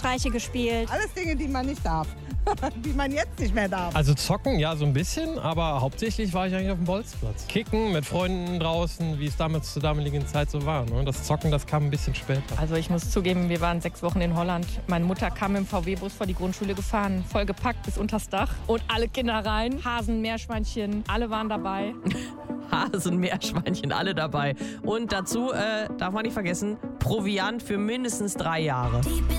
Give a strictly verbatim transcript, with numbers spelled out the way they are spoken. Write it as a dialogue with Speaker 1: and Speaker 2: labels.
Speaker 1: Streiche gespielt.
Speaker 2: Alles Dinge, die man nicht darf. Die man jetzt nicht mehr darf.
Speaker 3: Also zocken, ja, so ein bisschen, aber hauptsächlich war ich eigentlich auf dem Bolzplatz. Kicken mit Freunden draußen, wie es damals zur damaligen Zeit so war. Ne? Das Zocken, das kam ein bisschen später.
Speaker 4: Also ich muss zugeben, wir waren sechs Wochen in Holland. Meine Mutter kam im V W-Bus vor die Grundschule gefahren, voll gepackt bis unters Dach. Und alle Kinder rein, Hasen, Meerschweinchen, alle waren dabei.
Speaker 5: Hasen, Meerschweinchen, alle dabei. Und dazu, äh, darf man nicht vergessen, Proviant für mindestens drei Jahre.